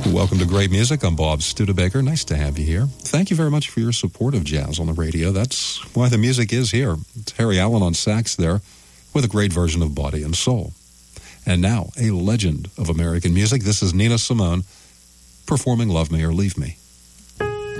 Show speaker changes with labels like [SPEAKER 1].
[SPEAKER 1] Welcome to Great Music. I'm Bob Studebaker. Nice to have you here. Thank you very much for your support of jazz on the radio. That's why the music is here. It's Harry Allen on sax there with a great version of Body and Soul. And now, a legend of American music. This is Nina Simone performing Love Me or Leave Me.